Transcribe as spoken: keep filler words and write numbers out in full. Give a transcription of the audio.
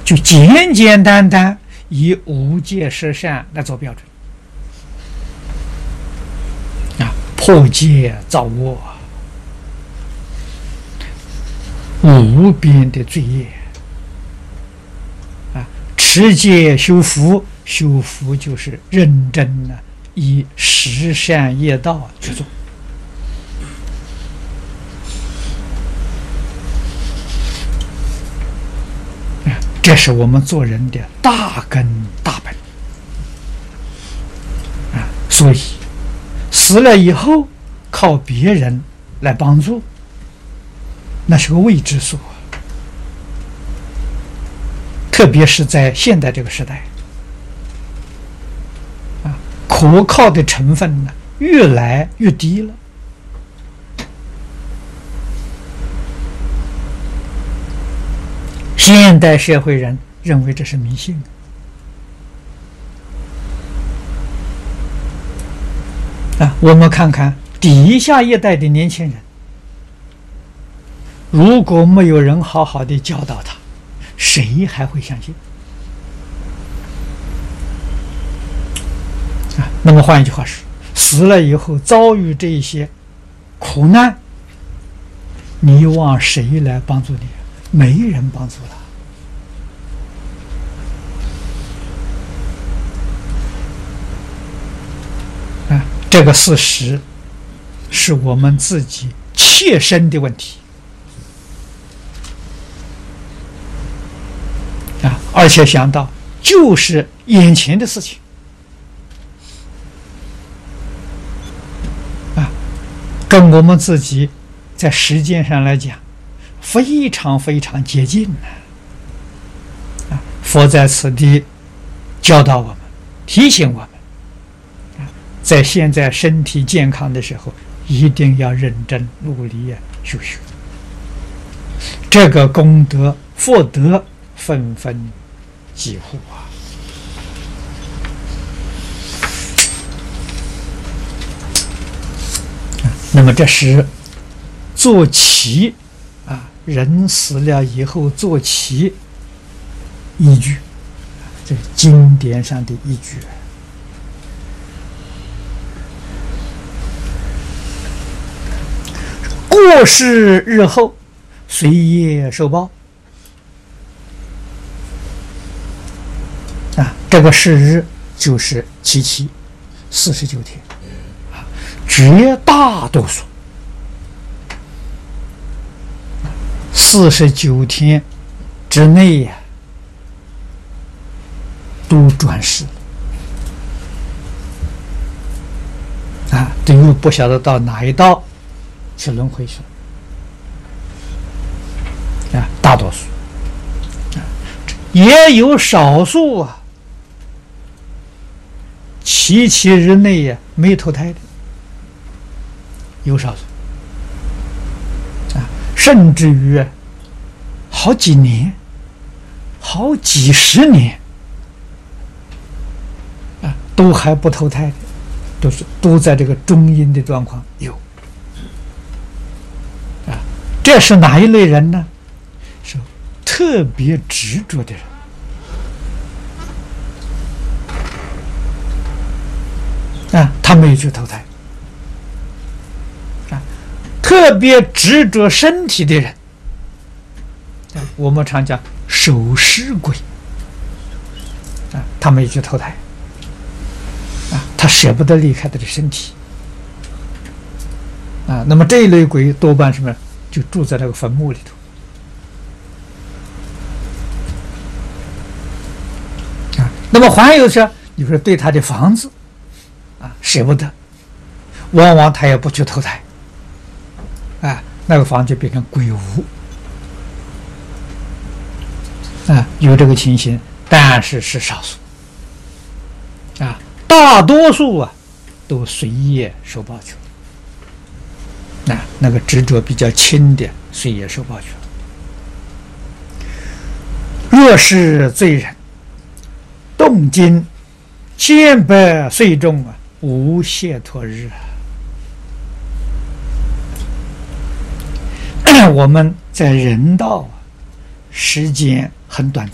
就简简单单以无戒十善来做标准啊，破戒造恶，无边的罪业啊，持戒修福，修福就是认真的以十善业道去做。这是我们做人的大根大本啊，所以死了以后靠别人来帮助，那是个未知数，特别是在现代这个时代啊，可靠的成分呢越来越低了。现代社会人认为这是迷信啊！我们看看底下一代的年轻人，如果没有人好好的教导他，谁还会相信啊？那么换一句话说，死了以后遭遇这一些苦难，你望谁来帮助你？没人帮助了啊！这个事实是我们自己切身的问题啊！而且想到就是眼前的事情啊，跟我们自己在时间上来讲非常非常接近啊！佛在此地教导我们，提醒我们啊，在现在身体健康的时候，一定要认真努力修修，这个功德福德纷纷几乎啊！那么这是做起啊，人死了以后做起依据，这是经典上的依据。过世日后随业受报啊，这个世日就是七七四十九天啊，绝大多数四十九天之内呀、啊，都转世啊，这又不晓得到哪一道去轮回去了啊，大多数啊，也有少数啊，七七日内呀、啊、没投胎的，有少数啊，甚至于好几年、好几十年啊，都还不投胎的，都是都在这个中阴的状况有。啊，这是哪一类人呢？是特别执着的人啊，他没有去投胎啊，特别执着身体的人啊，我们常讲守尸鬼啊，他没有去投胎啊，他舍不得离开他的身体啊，那么这一类鬼多半什么，就住在那个坟墓里头啊。那么还有是，你说对他的房子啊舍不得，往往他也不去投胎啊，那个房就变成鬼屋啊，有这个情形，但是是少数啊，大多数啊都随业受报去了。那那个执着比较轻的，随业受报去了。若是罪人，动经千百岁中啊，无解脱日啊。我们在人道啊，时间很短